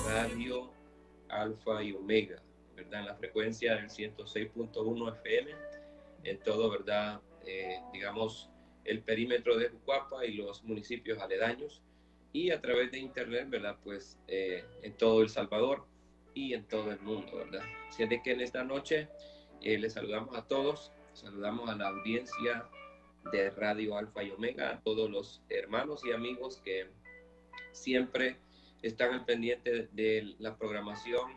Radio Alfa y Omega, ¿verdad? En la frecuencia del 106.1 FM, en todo, ¿verdad? Digamos, el perímetro de Jucuapa y los municipios aledaños, y a través de internet, ¿verdad? Pues en todo El Salvador y en todo el mundo, ¿verdad? Así es de que en esta noche les saludamos a todos, saludamos a la audiencia de Radio Alfa y Omega, a todos los hermanos y amigos que siempre están al pendiente de la programación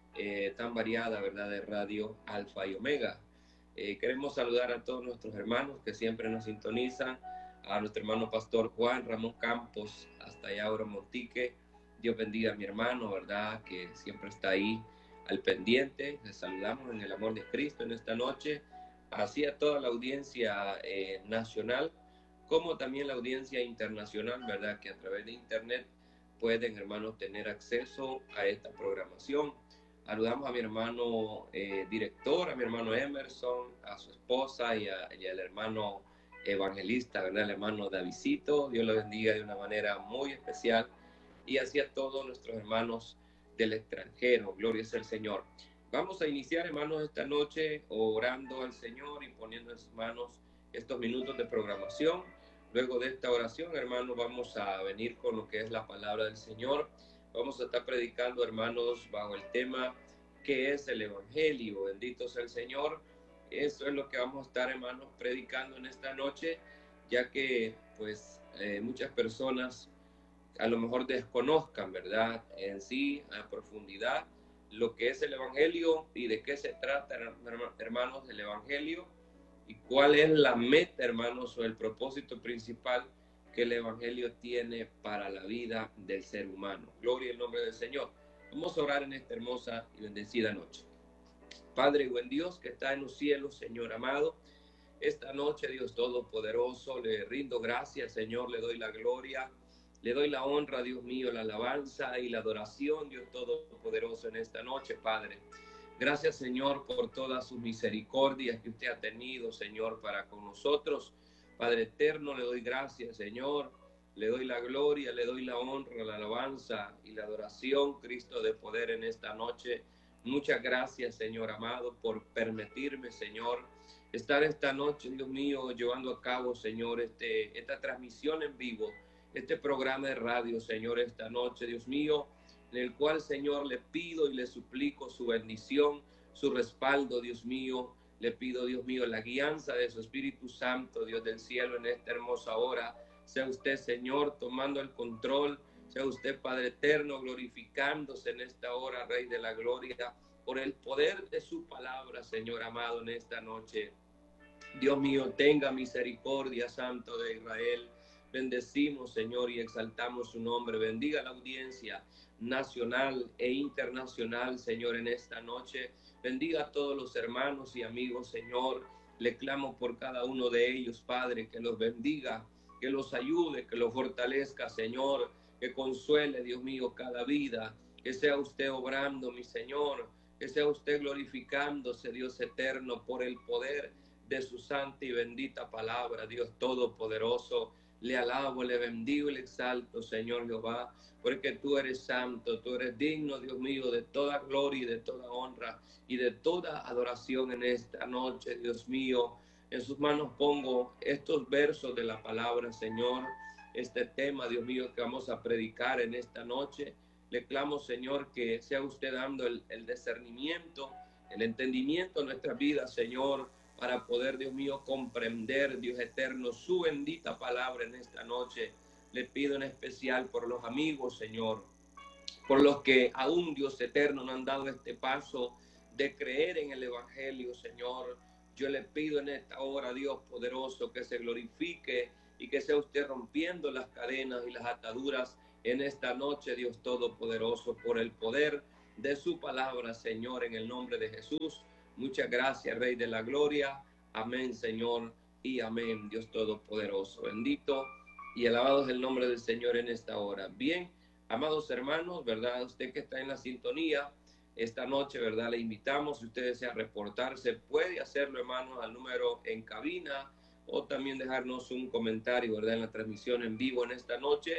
tan variada, ¿verdad?, de Radio Alfa y Omega. Queremos saludar a todos nuestros hermanos que siempre nos sintonizan, a nuestro hermano pastor Juan Ramón Campos, hasta allá ahora Montique. Dios bendiga a mi hermano, ¿verdad?, que siempre está ahí al pendiente. Les saludamos en el amor de Cristo en esta noche, así a toda la audiencia nacional, como también la audiencia internacional, ¿verdad?, que a través de internet pueden, hermanos, tener acceso a esta programación. Saludamos a mi hermano director, a mi hermano Emerson, a su esposa y al hermano evangelista, ¿verdad?, el hermano Davidito. Dios lo bendiga de una manera muy especial, y así a todos nuestros hermanos del extranjero. Gloria es al Señor. Vamos a iniciar, hermanos, esta noche orando al Señor y poniendo en sus manos estos minutos de programación. Luego de esta oración, hermanos, vamos a venir con lo que es la palabra del Señor. Vamos a estar predicando, hermanos, bajo el tema ¿qué es el Evangelio? Bendito sea el Señor. Eso es lo que vamos a estar, hermanos, predicando en esta noche, ya que pues muchas personas a lo mejor desconozcan, ¿verdad?, en sí, a profundidad, lo que es el Evangelio y de qué se trata, hermanos, del Evangelio, y cuál es la meta, hermanos, o el propósito principal que el Evangelio tiene para la vida del ser humano. Gloria al nombre del Señor. Vamos a orar en esta hermosa y bendecida noche. Padre, buen Dios que está en los cielos, Señor amado, esta noche, Dios Todopoderoso, le rindo gracias, Señor, le doy la gloria, le doy la honra, Dios mío, la alabanza y la adoración, Dios Todopoderoso, en esta noche, Padre. Gracias, Señor, por todas sus misericordias que usted ha tenido, Señor, para con nosotros. Padre eterno, le doy gracias, Señor. Le doy la gloria, le doy la honra, la alabanza y la adoración, Cristo de poder, en esta noche. Muchas gracias, Señor amado, por permitirme, Señor, estar esta noche, Dios mío, llevando a cabo, Señor, esta transmisión en vivo, este programa de radio, Señor, esta noche, Dios mío, en el cual, Señor, le pido y le suplico su bendición, su respaldo, Dios mío. Le pido, Dios mío, la guianza de su Espíritu Santo, Dios del cielo, en esta hermosa hora. Sea usted, Señor, tomando el control. Sea usted, Padre eterno, glorificándose en esta hora, Rey de la gloria, por el poder de su palabra, Señor amado, en esta noche. Dios mío, tenga misericordia, Santo de Israel. Bendecimos, Señor, y exaltamos su nombre. Bendiga la audiencia nacional e internacional, Señor, en esta noche. Bendiga a todos los hermanos y amigos, Señor. Le clamo por cada uno de ellos, Padre, que los bendiga, que los ayude, que los fortalezca, Señor, que consuele, Dios mío, cada vida. Que sea usted obrando, mi Señor, que sea usted glorificándose, Dios eterno, por el poder de su santa y bendita palabra. Dios Todopoderoso, le alabo, le bendigo y le exalto, Señor Jehová, porque tú eres santo, tú eres digno, Dios mío, de toda gloria y de toda honra y de toda adoración en esta noche, Dios mío. En sus manos pongo estos versos de la palabra, Señor, este tema, Dios mío, que vamos a predicar en esta noche. Le clamo, Señor, que sea usted dando el discernimiento, el entendimiento en nuestras vidas, Señor, para poder, Dios mío, comprender, Dios eterno, su bendita palabra en esta noche. Le pido en especial por los amigos, Señor, por los que aún, Dios eterno, no han dado este paso de creer en el Evangelio, Señor. Yo le pido en esta hora, Dios poderoso, que se glorifique y que sea usted rompiendo las cadenas y las ataduras en esta noche, Dios Todopoderoso, por el poder de su palabra, Señor, en el nombre de Jesús. Muchas gracias, Rey de la Gloria. Amén, Señor, y amén, Dios Todopoderoso. Bendito y alabado es el nombre del Señor en esta hora. Bien, amados hermanos, ¿verdad? Usted que está en la sintonía esta noche, ¿verdad? Le invitamos, si usted desea reportarse, puede hacerlo, hermanos, al número en cabina, o también dejarnos un comentario, ¿verdad?, en la transmisión en vivo en esta noche.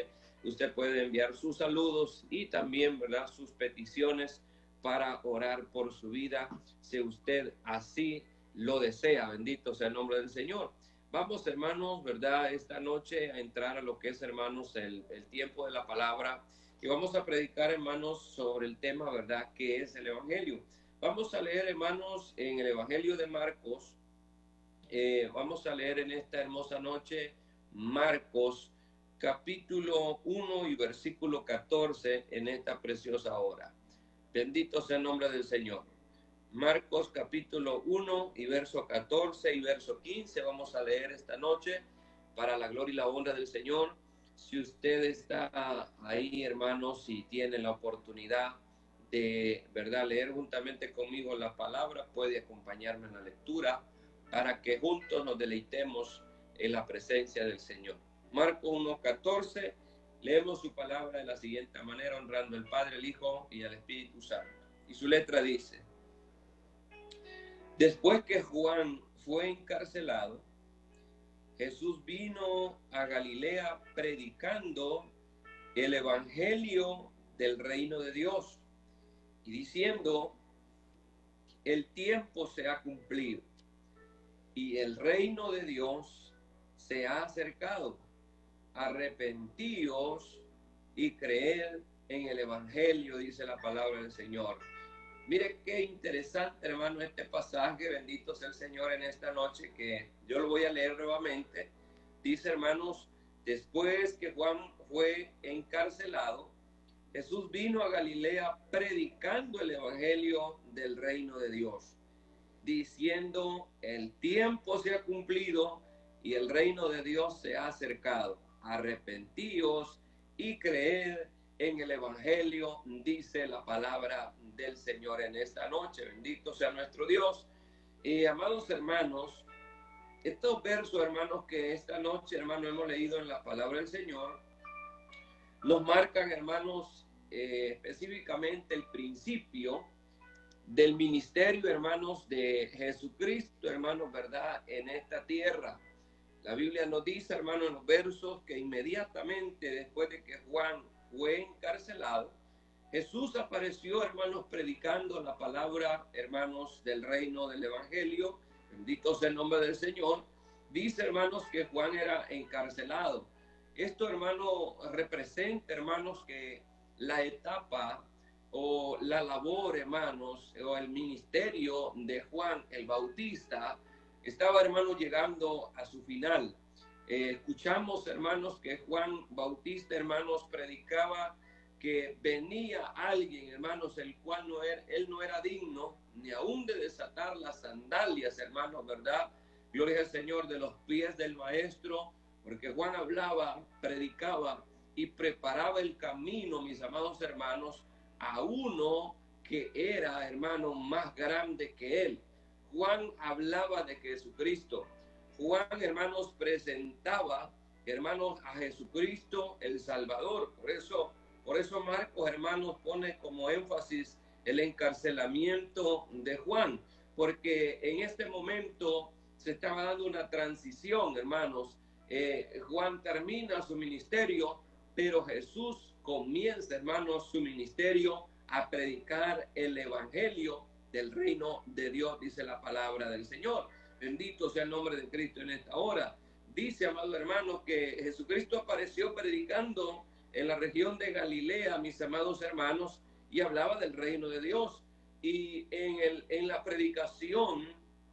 usted puede enviar sus saludos y también, ¿verdad?, sus peticiones para orar por su vida, si usted así lo desea. Bendito sea el nombre del Señor. Vamos, hermanos, ¿verdad?, esta noche a entrar a lo que es, hermanos, el tiempo de la palabra. Y vamos a predicar, hermanos, sobre el tema, ¿verdad?, que es el Evangelio. Vamos a leer, hermanos, en el Evangelio de Marcos. Vamos a leer en esta hermosa noche Marcos, capítulo 1 y versículo 14, en esta preciosa hora. Bendito sea el nombre del Señor. Marcos capítulo 1 y verso 14 y verso 15 vamos a leer esta noche para la gloria y la honra del Señor. Si usted está ahí, hermanos, y tiene la oportunidad de, ¿verdad?, leer juntamente conmigo la palabra, puede acompañarme en la lectura para que juntos nos deleitemos en la presencia del Señor. Marcos 1:14, leemos su palabra de la siguiente manera, honrando al Padre, al Hijo y al Espíritu Santo. Y su letra dice: después que Juan fue encarcelado, Jesús vino a Galilea predicando el evangelio del reino de Dios y diciendo: el tiempo se ha cumplido y el reino de Dios se ha acercado. Arrepentíos y creed en el evangelio, dice la palabra del Señor. Mire qué interesante, hermano, este pasaje. Bendito sea el Señor en esta noche, que yo lo voy a leer nuevamente. Dice, hermanos, después que Juan fue encarcelado, Jesús vino a Galilea predicando el evangelio del reino de Dios, diciendo: el tiempo se ha cumplido y el reino de Dios se ha acercado. Arrepentíos y creed en el evangelio, dice la palabra del Señor en esta noche. Bendito sea nuestro Dios. Y amados hermanos, estos versos, hermanos, que esta noche, hermanos, hemos leído en la palabra del Señor, nos marcan, hermanos, específicamente el principio del ministerio, hermanos, de Jesucristo, hermanos, ¿verdad?, en esta tierra. La Biblia nos dice, hermanos, en los versos, que inmediatamente después de que Juan fue encarcelado, Jesús apareció, hermanos, predicando la palabra, hermanos, del reino del evangelio. Bendito sea el nombre del Señor. Dice, hermanos, que Juan era encarcelado. Esto, hermano, representa, hermanos, que la etapa o la labor, hermanos, o el ministerio de Juan el Bautista estaba, hermanos, llegando a su final. Escuchamos, hermanos, que Juan Bautista, hermanos, predicaba que venía alguien, hermanos, el cual él no era digno ni aún de desatar las sandalias, hermanos, ¿verdad? Gloria al Señor, de los pies del Maestro, porque Juan hablaba, predicaba y preparaba el camino, mis amados hermanos, a uno que era, hermano, más grande que él. Juan hablaba de Jesucristo. Juan, hermanos, presentaba, hermanos, a Jesucristo el Salvador. Por eso Marcos, hermanos, pone como énfasis el encarcelamiento de Juan, porque en este momento se estaba dando una transición, hermanos. Juan termina su ministerio, pero Jesús comienza, hermanos, su ministerio a predicar el evangelio del reino de Dios, dice la palabra del Señor. Bendito sea el nombre de Cristo en esta hora. Dice, amados hermanos, que Jesucristo apareció predicando en la región de Galilea, mis amados hermanos, y hablaba del reino de Dios. Y en la predicación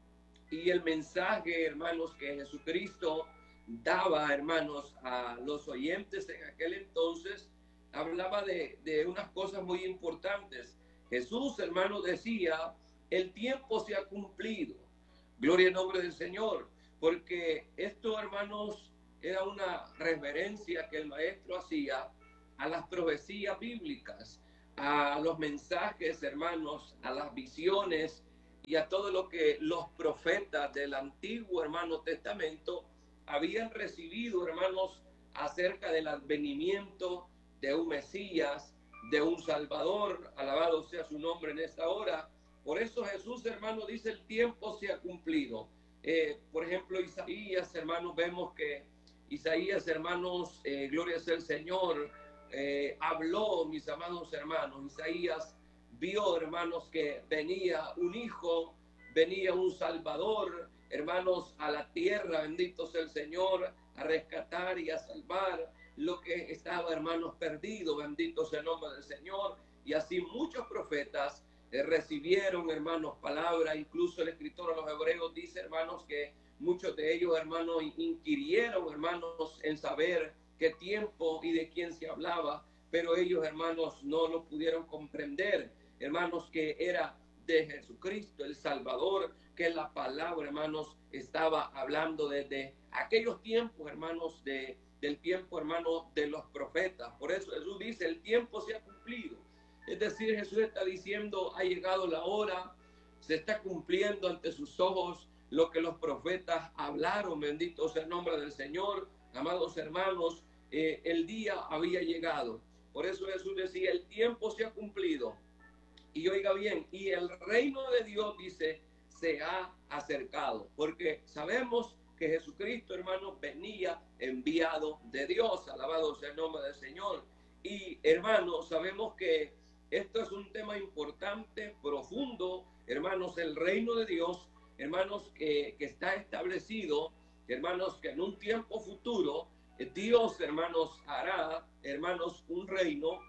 y el mensaje, hermanos, que Jesucristo daba, hermanos, a los oyentes en aquel entonces, hablaba de unas cosas muy importantes. Jesús, hermanos, decía: el tiempo se ha cumplido. Gloria al nombre del Señor, porque esto, hermanos, era una reverencia que el Maestro hacía a las profecías bíblicas, a los mensajes, hermanos, a las visiones y a todo lo que los profetas del Antiguo, hermano, Testamento habían recibido, hermanos, acerca del advenimiento de un Mesías, de un Salvador. Alabado sea su nombre en esta hora. Por eso Jesús, hermano, dice: el tiempo se ha cumplido. Por ejemplo, Isaías, hermanos, vemos que Isaías, hermanos, gloria sea el Señor, habló, mis amados hermanos. Isaías vio, hermanos, que venía un hijo, venía un salvador, hermanos, a la tierra, bendito sea el Señor, a rescatar y a salvar lo que estaba, hermanos, perdido, bendito sea el nombre del Señor. Y así muchos profetas recibieron, hermanos, palabra. Incluso el escritor a los hebreos dice, hermanos, que muchos de ellos, hermanos, inquirieron, hermanos, en saber qué tiempo y de quién se hablaba, pero ellos, hermanos, no lo pudieron comprender, hermanos, que era de Jesucristo, el Salvador, que la palabra, hermanos, estaba hablando desde aquellos tiempos, hermanos, del tiempo, hermano, de los profetas. Por eso Jesús dice, el tiempo se ha cumplido. Es decir, Jesús está diciendo, ha llegado la hora, se está cumpliendo ante sus ojos lo que los profetas hablaron, bendito sea el nombre del Señor. Amados hermanos, el día había llegado. Por eso Jesús decía, el tiempo se ha cumplido. Y oiga bien, y el reino de Dios, dice, se ha acercado. Porque sabemos que Jesucristo, hermanos, venía enviado de Dios. Alabado sea el nombre del Señor. Y hermanos, sabemos que esto es un tema importante, profundo. Hermanos, el reino de Dios, hermanos, que está establecido, hermanos, que en un tiempo futuro Dios, hermanos, hará, hermanos, un reino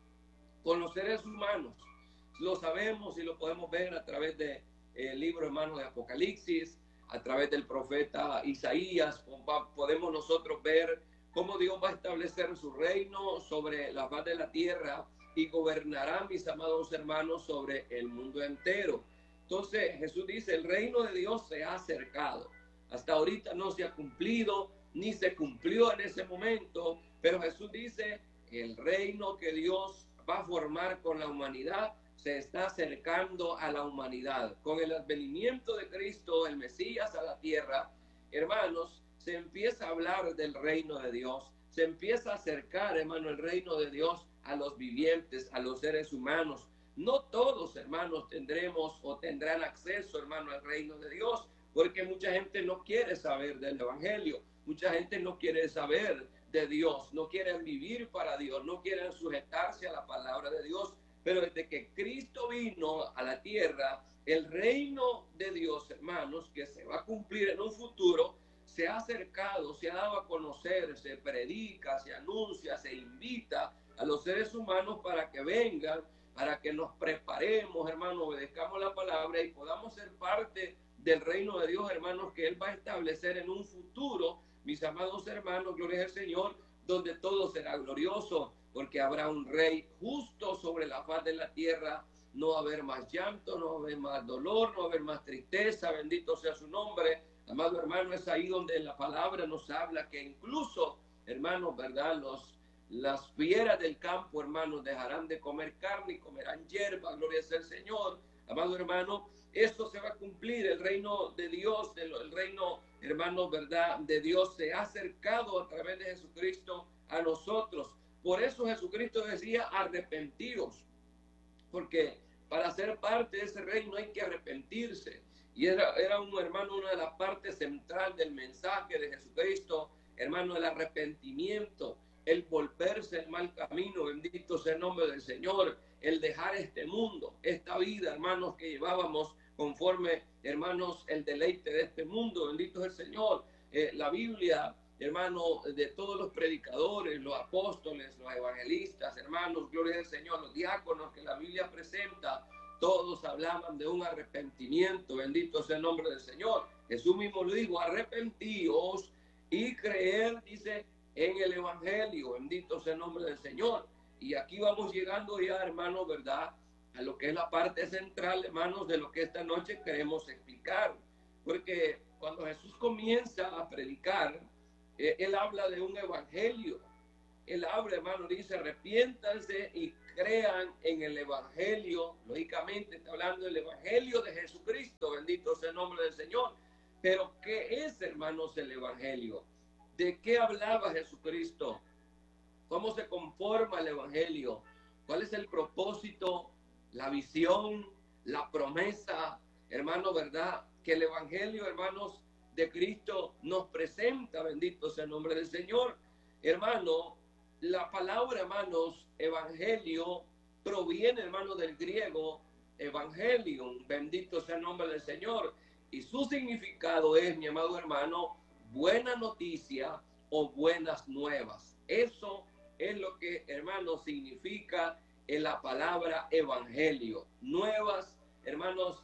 con los seres humanos. Lo sabemos y lo podemos ver a través del libro, hermanos, de Apocalipsis, a través del profeta Isaías. Podemos nosotros ver cómo Dios va a establecer su reino sobre la faz de la tierra y gobernará, mis amados hermanos, sobre el mundo entero. Entonces Jesús dice, el reino de Dios se ha acercado. Hasta ahorita no se ha cumplido, ni se cumplió en ese momento, pero Jesús dice, el reino que Dios va a formar con la humanidad se está acercando a la humanidad. Con el advenimiento de Cristo, el Mesías a la tierra, hermanos, se empieza a hablar del reino de Dios, se empieza a acercar, hermano, el reino de Dios a los vivientes, a los seres humanos. No todos, hermanos, tendremos o tendrán acceso, hermano, al reino de Dios, porque mucha gente no quiere saber del evangelio, mucha gente no quiere saber de Dios, no quieren vivir para Dios, no quieren sujetarse a la palabra de Dios. Pero desde que Cristo vino a la tierra, el reino de Dios, hermanos, que se va a cumplir en un futuro, se ha acercado, se ha dado a conocer, se predica, se anuncia, se invita a los seres humanos para que vengan, para que nos preparemos, hermanos, obedezcamos la palabra y podamos ser parte del reino de Dios, hermanos, que Él va a establecer en un futuro, mis amados hermanos, gloria al Señor, donde todo será glorioso, porque habrá un rey justo sobre la faz de la tierra. No va a haber más llanto, no va a haber más dolor, no va a haber más tristeza, bendito sea su nombre. Amado hermano, es ahí donde la palabra nos habla que incluso, hermanos, ¿verdad? Las fieras del campo, hermanos, dejarán de comer carne y comerán hierba, gloria sea el Señor. Amado hermano, esto se va a cumplir, el reino de Dios, el reino, hermanos, ¿verdad? De Dios se ha acercado a través de Jesucristo a nosotros. Por eso Jesucristo decía, arrepentidos, porque para ser parte de ese reino hay que arrepentirse. Y era un hermano, una de las partes centrales del mensaje de Jesucristo, hermano, el arrepentimiento, el volverse el mal camino, bendito sea el nombre del Señor, el dejar este mundo, esta vida, hermanos, que llevábamos conforme, hermanos, el deleite de este mundo, bendito es el Señor. La Biblia, hermano, de todos los predicadores, los apóstoles, los evangelistas, hermanos, gloria al Señor, los diáconos que la Biblia presenta, todos hablaban de un arrepentimiento, bendito sea el nombre del Señor. Jesús mismo lo dijo, arrepentíos y creer, dice, en el evangelio, bendito sea el nombre del Señor. Y aquí vamos llegando ya, hermanos, ¿verdad?, a lo que es la parte central, hermanos, de lo que esta noche queremos explicar. Porque cuando Jesús comienza a predicar, Él habla de un evangelio. Él habla, hermano, dice, arrepiéntanse y crean en el evangelio. Lógicamente está hablando del evangelio de Jesucristo, bendito sea el nombre del Señor. Pero ¿qué es, hermanos, el evangelio? ¿De qué hablaba Jesucristo? ¿Cómo se conforma el evangelio? ¿Cuál es el propósito, la visión, la promesa, hermano, verdad? Que el evangelio, hermanos, de Cristo nos presenta, bendito sea el nombre del Señor. Hermano, La palabra, hermanos, evangelio, proviene, hermanos, del griego evangelium, bendito sea el nombre del Señor, y su significado es, mi amado hermano, buena noticia o buenas nuevas. Eso es lo que, hermanos, significa en la palabra evangelio. Nuevas, hermanos,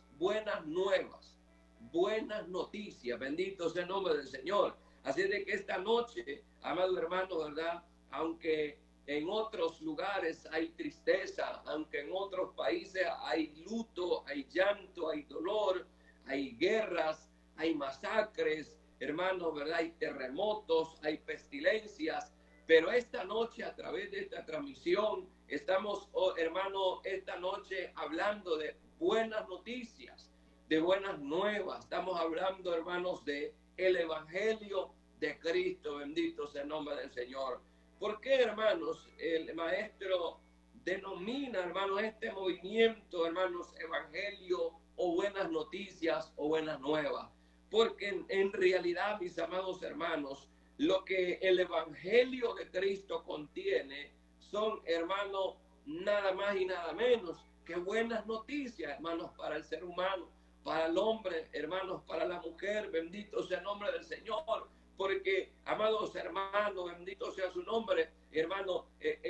buenas noticias, bendito sea el nombre del Señor. Así de que esta noche, amado hermano, ¿verdad? Aunque en otros lugares hay tristeza, aunque en otros países hay luto, hay llanto, hay dolor, hay guerras, hay masacres, hermanos, ¿verdad? Hay terremotos, hay pestilencias, pero esta noche a través de esta transmisión estamos, hermano, esta noche hablando de buenas noticias, de buenas nuevas. Estamos hablando, hermanos, de el evangelio de Cristo, bendito sea el nombre del Señor. ¿Por qué, hermanos, el maestro denomina, hermanos, este movimiento, hermanos, evangelio o buenas noticias o buenas nuevas? Porque en realidad, mis amados hermanos, lo que el evangelio de Cristo contiene son, hermanos, nada más y nada menos que buenas noticias, hermanos, para el ser humano, para el hombre, hermanos, para la mujer, bendito sea el nombre del Señor. Porque, amados hermanos, bendito sea su nombre, hermano,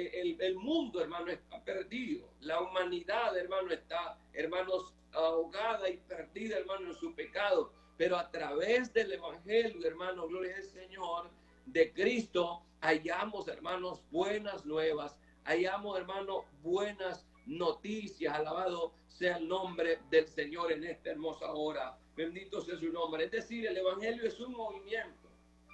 el mundo, hermano, está perdido. La humanidad, hermano, está, hermanos, ahogada y perdida, hermano, en su pecado. Pero a través del evangelio, hermano, gloria al Señor, de Cristo, hallamos, hermanos, buenas nuevas, hallamos, hermano, buenas noticias. Alabado sea el nombre del Señor en esta hermosa hora. Bendito sea su nombre. Es decir, el evangelio es un movimiento.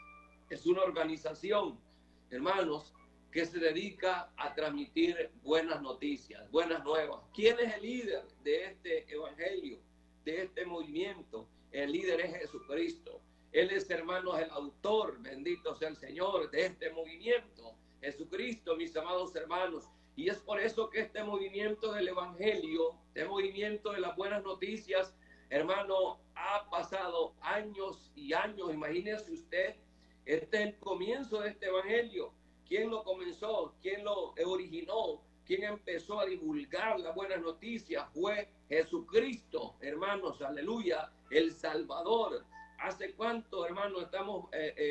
Es una organización, hermanos, que se dedica a transmitir buenas noticias, buenas nuevas. ¿Quién es el líder de este evangelio, de este movimiento? El líder es Jesucristo. Él es, hermanos, el autor, bendito sea el Señor, de este movimiento. Jesucristo, mis amados hermanos. Y es por eso que este movimiento del evangelio, este movimiento de las buenas noticias, hermano, ha pasado años y años. Imagínese usted. Este es el comienzo de este evangelio. ¿Quién lo comenzó? ¿Quién lo originó? ¿Quién empezó a divulgar las buenas noticias? Fue Jesucristo, hermanos, aleluya, el Salvador. ¿Hace cuánto, hermanos, estamos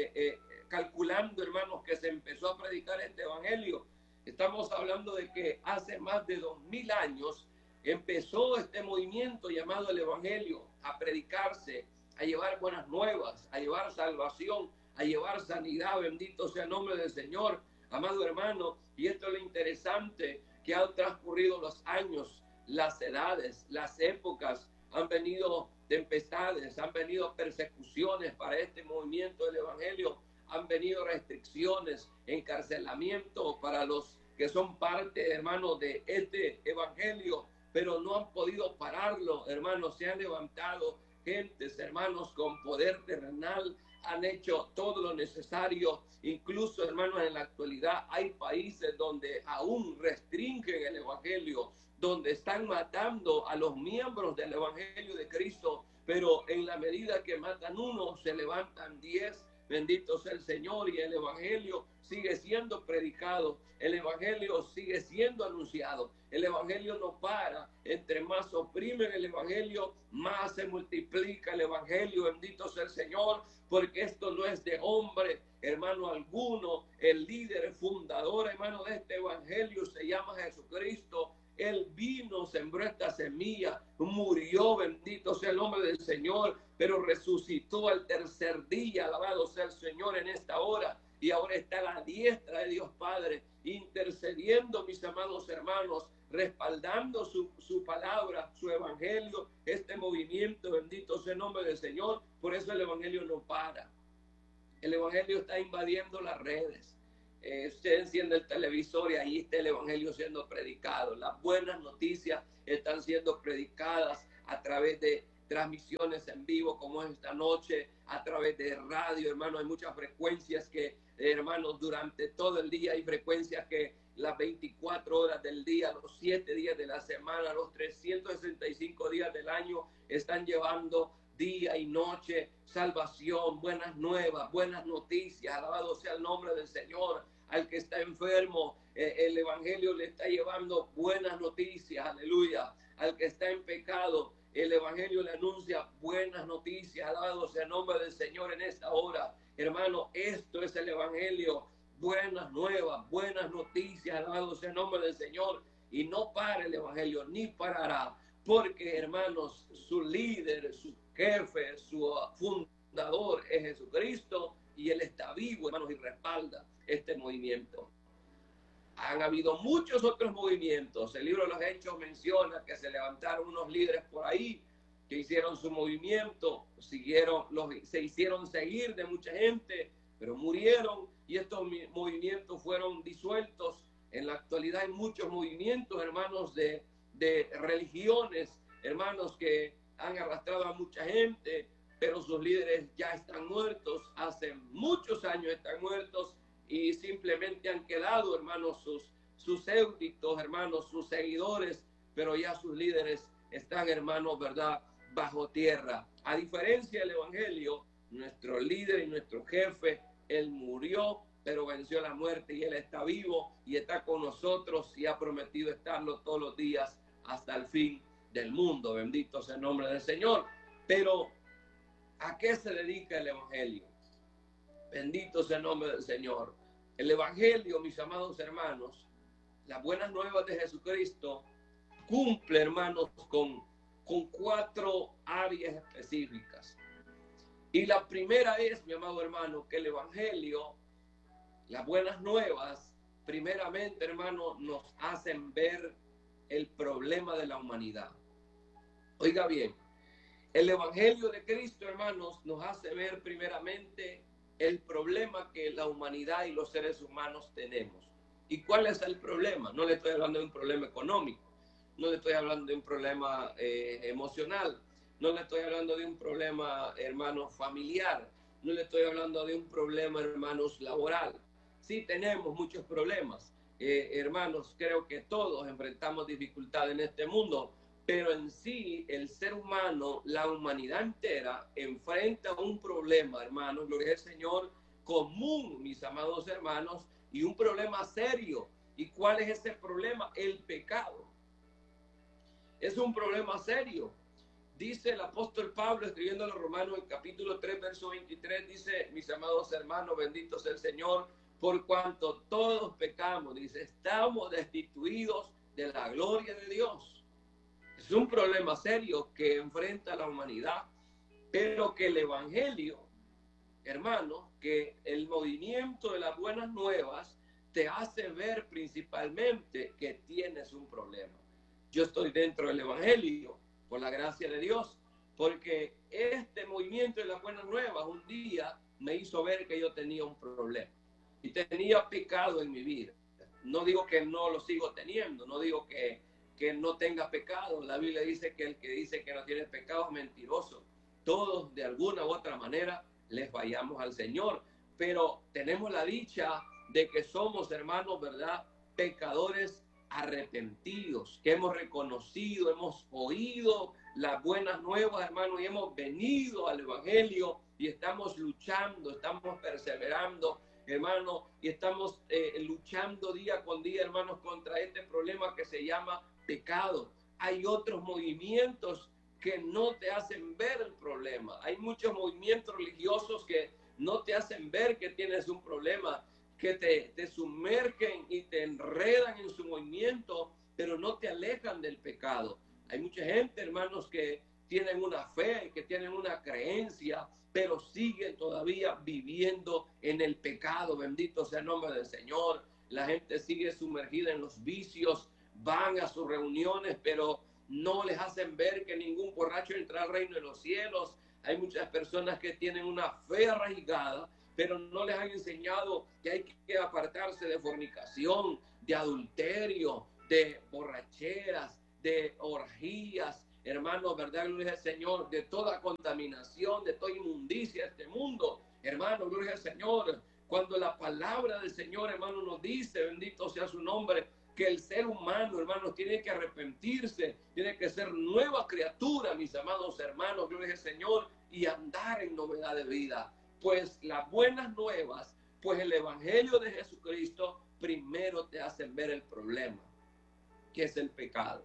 calculando, hermanos, que se empezó a predicar este evangelio? Estamos hablando de que hace más de 2000 años empezó este movimiento llamado el evangelio a predicarse, a llevar buenas nuevas, a llevar salvación, a llevar sanidad, bendito sea el nombre del Señor, amado hermano. Y esto es lo interesante, que han transcurrido los años, las edades, las épocas, han venido tempestades, han venido persecuciones para este movimiento del evangelio, han venido restricciones, encarcelamiento para los que son parte, hermano, de este evangelio, pero no han podido pararlo, hermanos. Se han levantado gentes, hermanos, con poder terrenal, han hecho todo lo necesario. Incluso, hermanos, en la actualidad hay países donde aún restringen el evangelio, donde están matando a los miembros del evangelio de Cristo, pero en la medida que matan uno, se levantan 10. Bendito sea el Señor, y el evangelio sigue siendo predicado, el evangelio sigue siendo anunciado, el evangelio no para. Entre más oprimen el evangelio, más se multiplica el evangelio. Bendito sea el Señor, porque esto no es de hombre, hermano alguno. El líder fundador, hermano, de este evangelio se llama Jesucristo. Él vino, sembró esta semilla, murió, bendito sea el nombre del Señor, pero resucitó al tercer día, alabado sea el Señor en esta hora, y ahora está a la diestra de Dios Padre, intercediendo, mis amados hermanos, respaldando su palabra, su evangelio, este movimiento, bendito sea el nombre del Señor. Por eso el evangelio no para. El evangelio está invadiendo las redes. Usted enciende el televisor y ahí está el evangelio siendo predicado. Las buenas noticias están siendo predicadas a través de transmisiones en vivo como esta noche, a través de radio, hermano. Hay muchas frecuencias que, hermanos, durante todo el día hay frecuencias que las 24 horas del día, los 7 días de la semana, los 365 días del año están llevando día y noche salvación, buenas nuevas, buenas noticias. Alabado sea el nombre del Señor. al que está enfermo, el evangelio le está llevando buenas noticias, aleluya. Al que está en pecado, el evangelio le anuncia buenas noticias, alabado sea el nombre del Señor en esta hora. Hermano, esto es el evangelio, buenas nuevas, buenas noticias, alabado sea el nombre del Señor. Y no para el evangelio, ni parará, porque, hermanos, su líder, su jefe, su fundador es Jesucristo, y Él está vivo, hermanos, y respalda este movimiento. Han habido muchos otros movimientos. El libro de los Hechos menciona que se levantaron unos líderes por ahí que hicieron su movimiento, se hicieron seguir de mucha gente, pero murieron, y estos movimientos fueron disueltos. En la actualidad hay muchos movimientos, hermanos, de religiones, hermanos, que han arrastrado a mucha gente, pero sus líderes ya están muertos, hace muchos años están muertos, y simplemente han quedado, hermanos, sus éuditos, hermanos, sus seguidores, pero ya sus líderes están, hermanos, ¿verdad?, bajo tierra. A diferencia del evangelio, nuestro líder y nuestro jefe, él murió, pero venció la muerte, y él está vivo y está con nosotros, y ha prometido estarlo todos los días hasta el fin del mundo. Bendito sea el nombre del Señor. Pero ¿a qué se dedica el evangelio? Bendito sea el nombre del Señor. El evangelio, mis amados hermanos, las buenas nuevas de Jesucristo, cumple, hermanos, con 4 áreas específicas. Y la primera es, mi amado hermano, que el evangelio, las buenas nuevas, primeramente, hermano, nos hacen ver el problema de la humanidad. Oiga bien, el evangelio de Cristo, hermanos, nos hace ver primeramente el problema que la humanidad y los seres humanos tenemos. ¿Y cuál es el problema? No le estoy hablando de un problema económico, no le estoy hablando de un problema emocional, no le estoy hablando de un problema, hermanos, familiar, no le estoy hablando de un problema, hermanos, laboral. Sí tenemos muchos problemas, hermanos, creo que todos enfrentamos dificultades en este mundo, pero en sí el ser humano, la humanidad entera, enfrenta un problema, hermanos, gloria al Señor, común, mis amados hermanos, y un problema serio. ¿Y cuál es ese problema? El pecado. Es un problema serio. Dice el apóstol Pablo, escribiendo a los Romanos, en capítulo 3, verso 23, dice, mis amados hermanos, bendito sea el Señor, por cuanto todos pecamos, dice, estamos destituidos de la gloria de Dios. Es un problema serio que enfrenta la humanidad, pero que el evangelio, hermano, que el movimiento de las buenas nuevas te hace ver principalmente que tienes un problema. Yo estoy dentro del evangelio por la gracia de Dios, porque este movimiento de las buenas nuevas un día me hizo ver que yo tenía un problema y tenía pecado en mi vida. No digo que no lo sigo teniendo, no digo que no tenga pecado. La Biblia dice que el que dice que no tiene pecado es mentiroso. Todos de alguna u otra manera les fallamos al Señor, pero tenemos la dicha de que somos, hermanos, ¿verdad?, pecadores arrepentidos, que hemos reconocido, hemos oído las buenas nuevas, hermanos, y hemos venido al evangelio y estamos luchando, estamos perseverando, hermanos, y estamos luchando día con día, hermanos, contra este problema que se llama pecado. Hay otros movimientos que no te hacen ver el problema. Hay muchos movimientos religiosos que no te hacen ver que tienes un problema, que te sumergen y te enredan en su movimiento, pero no te alejan del pecado. Hay mucha gente, hermanos, que tienen una fe, que tienen una creencia, pero siguen todavía viviendo en el pecado. Bendito sea el nombre del Señor. La gente sigue sumergida en los vicios, van a sus reuniones, pero no les hacen ver que ningún borracho entra al reino de los cielos. Hay muchas personas que tienen una fe arraigada, pero no les han enseñado que hay que apartarse de fornicación, de adulterio, de borracheras, de orgías, hermanos, ¿verdad? Gloria al Señor, de toda contaminación, de toda inmundicia de este mundo. Hermanos, gloria al Señor. Cuando la palabra del Señor, hermano, nos dice, bendito sea su nombre, que el ser humano, hermanos, tiene que arrepentirse, tiene que ser nueva criatura, mis amados hermanos, gloria al Señor, y andar en novedad de vida. Pues las buenas nuevas Pues el evangelio de Jesucristo primero te hace ver el problema, que es el pecado.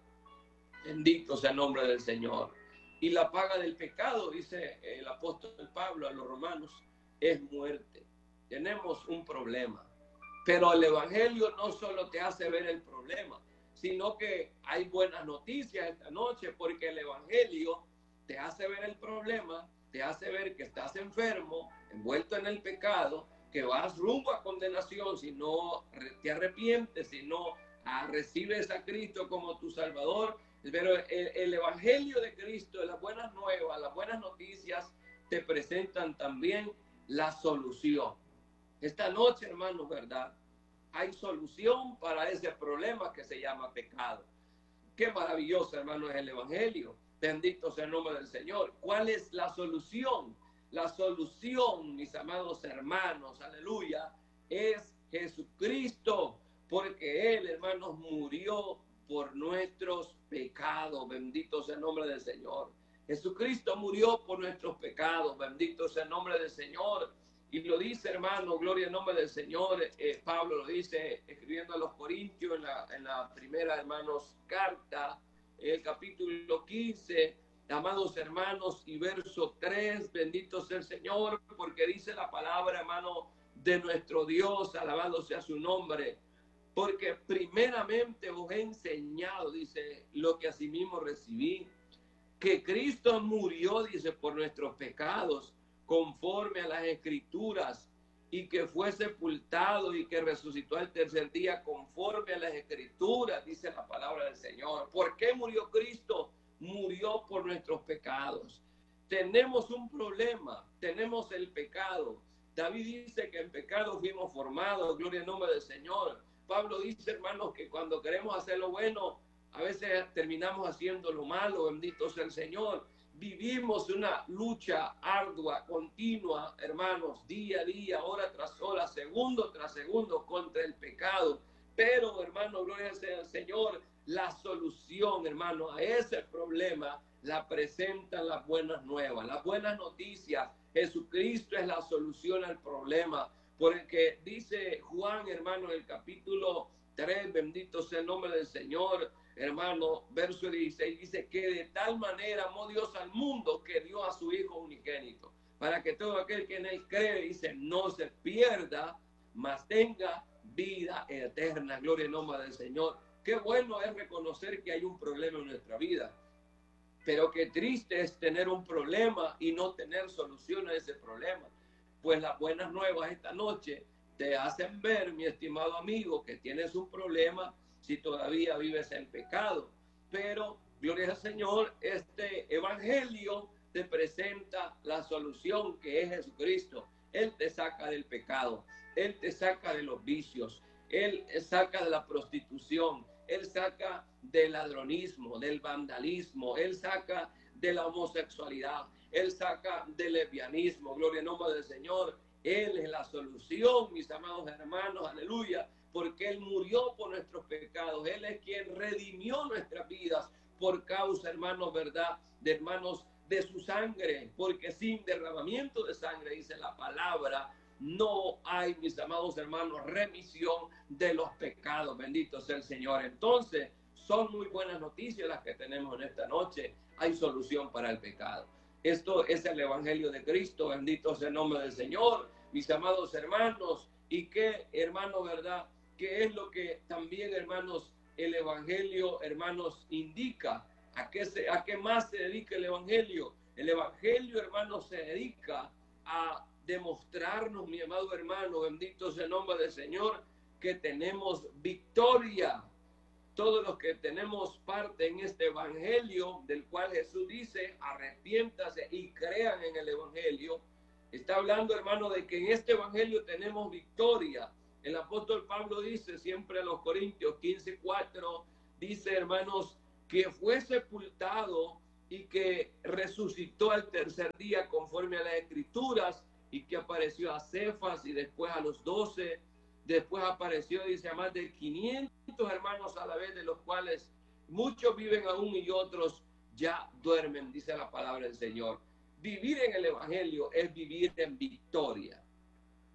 Bendito sea el nombre del Señor. Y la paga del pecado, dice el apóstol Pablo a los romanos, es muerte. Tenemos un problema. Pero el evangelio no solo te hace ver el problema, sino que hay buenas noticias esta noche, porque el evangelio te hace ver el problema, te hace ver que estás enfermo, envuelto en el pecado, que vas rumbo a condenación si no te arrepientes, si no recibes a Cristo como tu Salvador. Pero el evangelio de Cristo, las buenas nuevas, las buenas noticias, te presentan también la solución. Esta noche, hermanos, ¿verdad? Hay solución para ese problema que se llama pecado. Qué maravilloso, hermano, es el evangelio. Bendito sea el nombre del Señor. ¿Cuál es la solución? La solución, mis amados hermanos, aleluya, es Jesucristo, porque Él, hermanos, murió por nuestros pecados. Bendito sea el nombre del Señor. Jesucristo murió por nuestros pecados. Bendito sea el nombre del Señor. Y lo dice, hermano, gloria al nombre del Señor. Pablo lo dice escribiendo a los Corintios en la primera, hermanos, carta, el capítulo 15, amados hermanos, y verso 3, bendito sea el Señor, porque dice la palabra, hermano, de nuestro Dios, alabado sea su nombre, porque primeramente os he enseñado, dice, lo que asimismo recibí, que Cristo murió, dice, por nuestros pecados, conforme a las Escrituras, y que fue sepultado y que resucitó al tercer día conforme a las Escrituras, dice la palabra del Señor. ¿Por qué murió Cristo? Murió por nuestros pecados. Tenemos un problema, tenemos el pecado. David dice que en pecado fuimos formados, gloria al nombre del Señor. Pablo dice, hermanos, que cuando queremos hacer lo bueno, a veces terminamos haciendo lo malo, bendito sea el Señor. Vivimos una lucha ardua, continua, hermanos, día a día, hora tras hora, segundo tras segundo contra el pecado. Pero, hermano, gloria sea al Señor, la solución, hermano, a ese problema la presentan las buenas nuevas, las buenas noticias. Jesucristo es la solución al problema, porque dice Juan, hermano, en el capítulo 3, bendito sea el nombre del Señor, hermano, verso 16, dice que de tal manera amó Dios al mundo que dio a su Hijo unigénito, para que todo aquel que en él cree, dice, no se pierda, mas tenga vida eterna. Gloria al nombre del Señor. Qué bueno es reconocer que hay un problema en nuestra vida, pero qué triste es tener un problema y no tener solución a ese problema. Pues las buenas nuevas esta noche te hacen ver, mi estimado amigo, que tienes un problema si todavía vives en pecado. Pero, gloria al Señor, este evangelio te presenta la solución, que es Jesucristo. Él te saca del pecado, Él te saca de los vicios, Él saca de la prostitución, Él saca del ladronismo, del vandalismo, Él saca de la homosexualidad, Él saca del lesbianismo. Gloria al nombre del Señor. Él es la solución, mis amados hermanos, aleluya, porque Él murió por nuestros pecados. Él es quien redimió nuestras vidas por causa, hermanos, verdad, de hermanos, de su sangre, porque sin derramamiento de sangre, dice la palabra, no hay, mis amados hermanos, remisión de los pecados. Bendito sea el Señor. Entonces, son muy buenas noticias las que tenemos en esta noche. Hay solución para el pecado. Esto es el evangelio de Cristo. Bendito sea el nombre del Señor, mis amados hermanos. Y qué, hermano, verdad, que es lo que también, hermanos, el evangelio, hermanos, indica. ¿A qué más se dedica el evangelio? El evangelio, hermanos, se dedica a demostrarnos, mi amado hermano, bendito sea el nombre del Señor, que tenemos victoria. Todos los que tenemos parte en este evangelio, del cual Jesús dice, arrepiéntase y crean en el evangelio, está hablando, hermano, de que en este evangelio tenemos victoria. El apóstol Pablo dice siempre a los Corintios 15:4, dice, hermanos, que fue sepultado y que resucitó al tercer día conforme a las Escrituras, y que apareció a Cefas y después a los 12, después apareció, dice, a más de 500 hermanos a la vez, de los cuales muchos viven aún y otros ya duermen, dice la palabra del Señor. Vivir en el evangelio es vivir en victoria.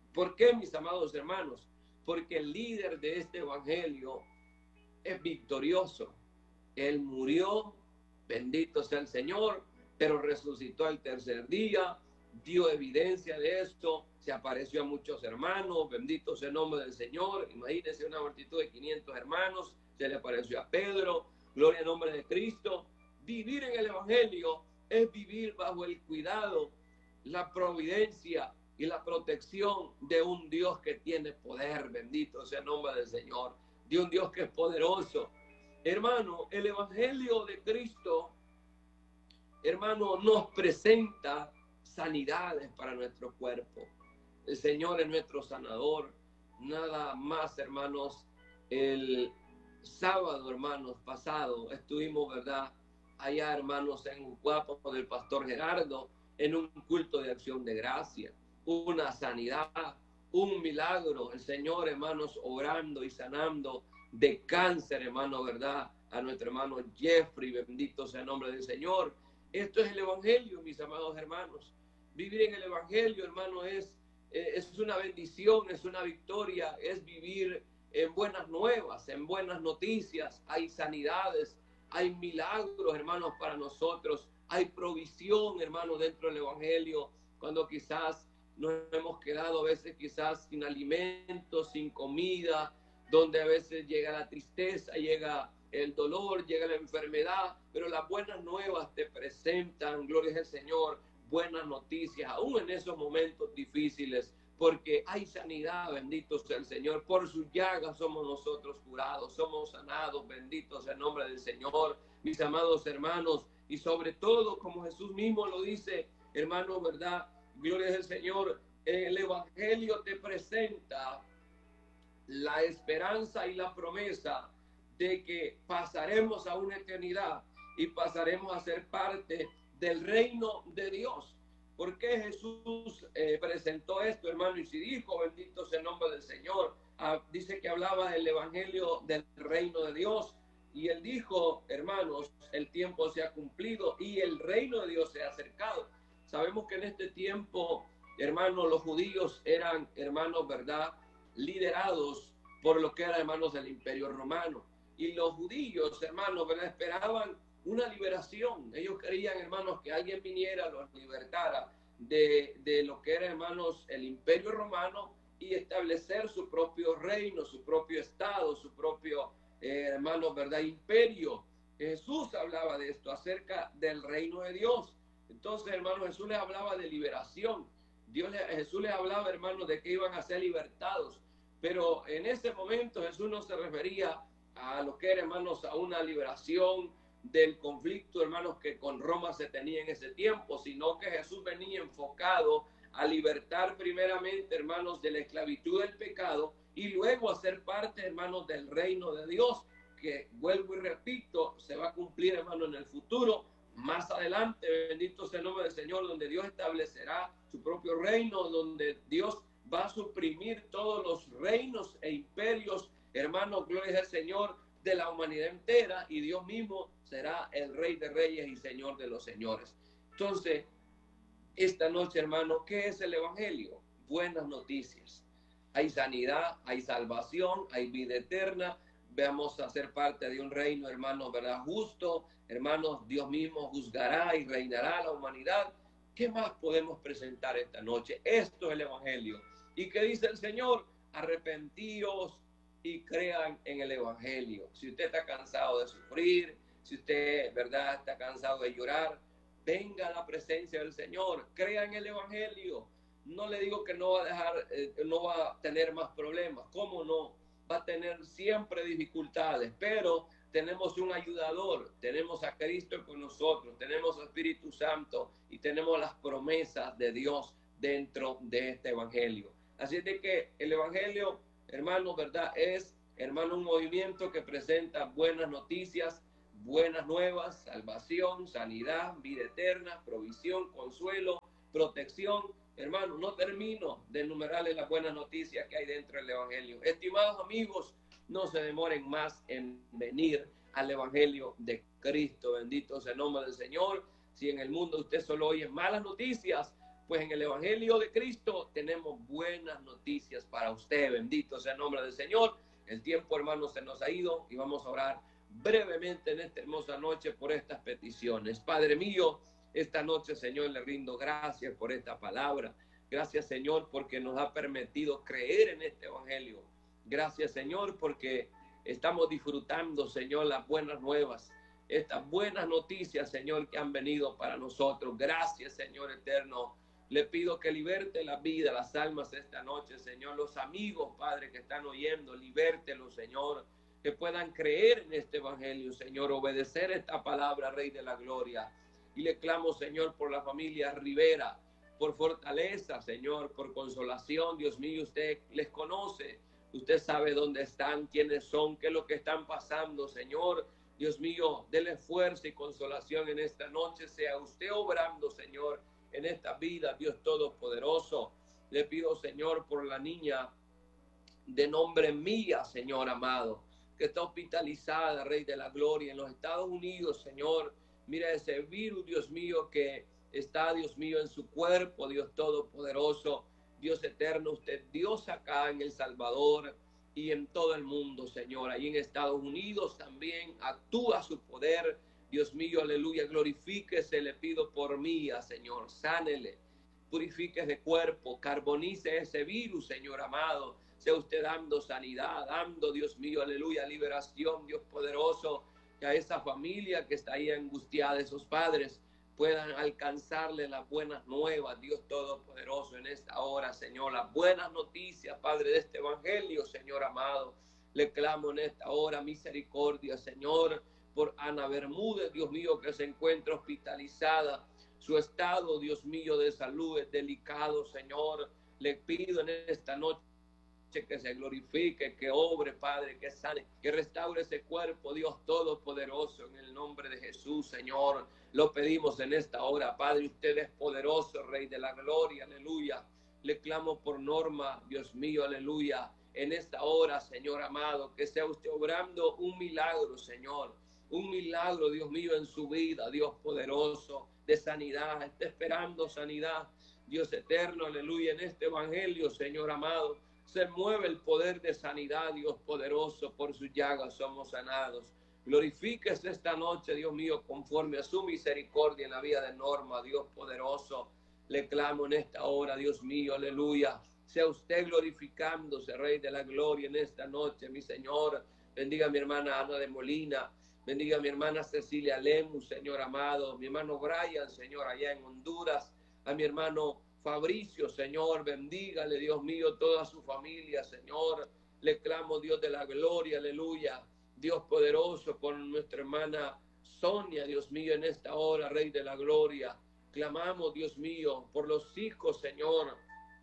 ¿Por qué, mis amados hermanos? Porque el líder de este evangelio es victorioso. Él murió, bendito sea el Señor, pero resucitó al tercer día, dio evidencia de esto, se apareció a muchos hermanos, bendito sea el nombre del Señor. Imagínense una multitud de 500 hermanos, se le apareció a Pedro, gloria al nombre de Cristo. Vivir en el evangelio es vivir bajo el cuidado, la providencia y la protección de un Dios que tiene poder, bendito sea el nombre del Señor, de un Dios que es poderoso. Hermano, el evangelio de Cristo, hermano, nos presenta sanidades para nuestro cuerpo. El Señor es nuestro sanador. Nada más, hermanos, el sábado, hermanos, pasado, estuvimos, ¿verdad?, allá, hermanos, en Ucuapa con el pastor Gerardo, en un culto de acción de gracia, una sanidad, un milagro, el Señor, hermanos, orando y sanando de cáncer, hermano, ¿verdad?, a nuestro hermano Jeffrey, bendito sea el nombre del Señor. Esto es el evangelio, mis amados hermanos. Vivir en el evangelio, hermano, es una bendición, es una victoria, es vivir en buenas nuevas, en buenas noticias. Hay sanidades, hay milagros, hermanos, para nosotros. Hay provisión, hermanos, dentro del evangelio, cuando quizás nos hemos quedado a veces quizás sin alimentos, sin comida, donde a veces llega la tristeza, llega el dolor, llega la enfermedad, pero las buenas nuevas te presentan, gloria al Señor, buenas noticias, aún en esos momentos difíciles, porque hay sanidad, bendito sea el Señor. Por sus llagas somos nosotros curados, somos sanados, bendito sea el nombre del Señor, mis amados hermanos. Y sobre todo, como Jesús mismo lo dice, hermanos, ¿verdad? Gloria al Señor, el evangelio te presenta la esperanza y la promesa de que pasaremos a una eternidad y pasaremos a ser parte del reino de Dios. ¿Por qué Jesús presentó esto, hermano? Y si dijo, bendito sea el nombre del Señor, dice que hablaba del evangelio del reino de Dios. Y él dijo, hermanos, el tiempo se ha cumplido y el reino de Dios se ha acercado. Sabemos que en este tiempo, hermanos, los judíos eran, hermanos, ¿verdad?, liderados por lo que eran, hermanos, del Imperio Romano. Y los judíos, hermanos, ¿verdad?, esperaban una liberación. Ellos querían, hermanos, que alguien viniera, los libertara de lo que era, hermanos, el Imperio Romano y establecer su propio reino, su propio estado, su propio, hermanos, ¿verdad?, imperio. Jesús hablaba de esto, acerca del reino de Dios. Entonces, hermanos, Jesús les hablaba de liberación. Jesús les hablaba, hermanos, de que iban a ser libertados. Pero en ese momento Jesús no se refería a lo que era, hermanos, a una liberación del conflicto, hermanos, que con Roma se tenía en ese tiempo, sino que Jesús venía enfocado a libertar primeramente, hermanos, de la esclavitud del pecado y luego a ser parte, hermanos, del reino de Dios, que vuelvo y repito, se va a cumplir, hermanos, en el futuro, más adelante, bendito sea el nombre del Señor, donde Dios establecerá su propio reino, donde Dios va a suprimir todos los reinos e imperios, hermanos, gloria al Señor, de la humanidad entera, y Dios mismo será el Rey de Reyes y Señor de los Señores. Entonces, esta noche, hermano, ¿qué es el evangelio? Buenas noticias. Hay sanidad, hay salvación, hay vida eterna. Vamos a ser parte de un reino, hermanos, ¿verdad?, justo. Hermanos, Dios mismo juzgará y reinará la humanidad. ¿Qué más podemos presentar esta noche? Esto es el evangelio. ¿Y qué dice el Señor? Arrepentíos y crean en el evangelio. Si usted está cansado de sufrir, si usted, ¿verdad?, está cansado de llorar, venga a la presencia del Señor, crea en el evangelio. No le digo que no va a dejar, no va a tener más problemas. ¿Cómo no? Va a tener siempre dificultades, pero tenemos un ayudador, tenemos a Cristo con nosotros, tenemos al Espíritu Santo y tenemos las promesas de Dios dentro de este evangelio. Así de que el evangelio, hermano, ¿verdad?, es, hermano, un movimiento que presenta buenas noticias, buenas nuevas, salvación, sanidad, vida eterna, provisión, consuelo, protección. Hermano, no termino de enumerarles las buenas noticias que hay dentro del evangelio. Estimados amigos, no se demoren más en venir al evangelio de Cristo. Bendito sea el nombre del Señor. Si en el mundo usted solo oye malas noticias, Pues en el Evangelio de Cristo tenemos buenas noticias para usted. Bendito sea el nombre del Señor. El tiempo, hermanos, se nos ha ido y vamos a orar brevemente en esta hermosa noche por estas peticiones. Padre mío, esta noche, Señor, le rindo gracias por esta palabra. Gracias, Señor, porque nos ha permitido creer en este Evangelio. Gracias, Señor, porque estamos disfrutando, Señor, las buenas nuevas, estas buenas noticias, Señor, que han venido para nosotros. Gracias, Señor eterno. Le pido que liberte la vida, las almas esta noche, Señor. Los amigos, Padre, que están oyendo, libértelos, Señor. Que puedan creer en este Evangelio, Señor. Obedecer esta palabra, Rey de la Gloria. Y le clamo, Señor, por la familia Rivera, por fortaleza, Señor, por consolación. Dios mío, usted les conoce. Usted sabe dónde están, quiénes son, qué es lo que están pasando, Señor. Dios mío, dele fuerza y consolación en esta noche. Sea usted obrando, Señor, en esta vida, Dios Todopoderoso. Le pido, Señor, por la niña de nombre Mía, Señor amado, que está hospitalizada, Rey de la Gloria, en los Estados Unidos, Señor. Mira ese virus, Dios mío, que está, Dios mío, en su cuerpo, Dios Todopoderoso. Dios eterno, usted Dios acá en El Salvador y en todo el mundo, Señor. Ahí en Estados Unidos también actúa su poder. Dios mío, aleluya, glorifíquese, le pido por Mía, Señor, sánele, purifique ese cuerpo, carbonice ese virus, Señor amado, sea usted dando sanidad, dando, Dios mío, aleluya, liberación, Dios poderoso, que a esa familia que está ahí angustiada, esos padres, puedan alcanzarle las buenas nuevas, Dios Todopoderoso, en esta hora, Señor, las buenas noticias, Padre, de este Evangelio, Señor amado. Le clamo en esta hora misericordia, Señor, por Ana Bermúdez, Dios mío, que se encuentra hospitalizada. Su estado, Dios mío, de salud es delicado, Señor. Le pido en esta noche que se glorifique, que obre, Padre, que sane, que restaure ese cuerpo, Dios Todopoderoso, en el nombre de Jesús, Señor. Lo pedimos en esta hora, Padre. Usted es poderoso, Rey de la Gloria, aleluya. Le clamo por Norma, Dios mío, aleluya. En esta hora, Señor amado, que sea usted obrando un milagro, Señor. Un milagro, Dios mío, en su vida, Dios poderoso, de sanidad. Está esperando sanidad, Dios eterno, aleluya. En este Evangelio, Señor amado, se mueve el poder de sanidad, Dios poderoso. Por sus llagas somos sanados. Glorifíquese esta noche, Dios mío, conforme a su misericordia en la vida de Norma, Dios poderoso. Le clamo en esta hora, Dios mío, aleluya. Sea usted glorificándose, Rey de la Gloria, en esta noche, mi Señor. Bendiga a mi hermana Ana de Molina. Bendiga a mi hermana Cecilia Lemus, Señor amado. Mi hermano Brian, Señor, allá en Honduras. A mi hermano Fabricio, Señor, bendígale, Dios mío, toda su familia, Señor. Le clamo, Dios de la Gloria, aleluya. Dios poderoso, por nuestra hermana Sonia, Dios mío, en esta hora, Rey de la Gloria. Clamamos, Dios mío, por los hijos, Señor,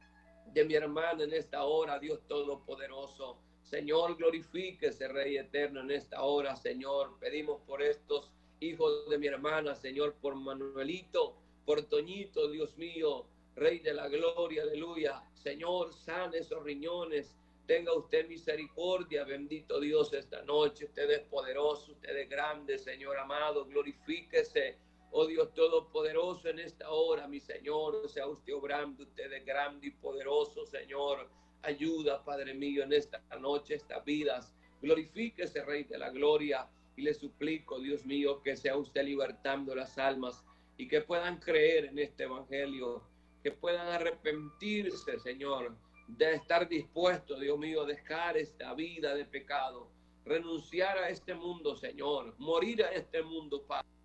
de mi hermana en esta hora, Dios Todopoderoso. Señor, glorifíquese, Rey eterno, en esta hora, Señor. Pedimos por estos hijos de mi hermana, Señor, por Manuelito, por Toñito, Dios mío, Rey de la Gloria, aleluya. Señor, sane esos riñones. Tenga usted misericordia, bendito Dios, esta noche. Usted es poderoso, usted es grande, Señor amado. Glorifíquese, oh Dios Todopoderoso, en esta hora, mi Señor. Sea usted obrando, usted es grande y poderoso, Señor. Ayuda, Padre mío, en esta noche, estas vidas. Glorifíquese, Rey de la Gloria. Y le suplico, Dios mío, que sea usted libertando las almas y que puedan creer en este Evangelio, que puedan arrepentirse, Señor, de estar dispuesto, Dios mío, a dejar esta vida de pecado, renunciar a este mundo, Señor, morir a este mundo, Padre.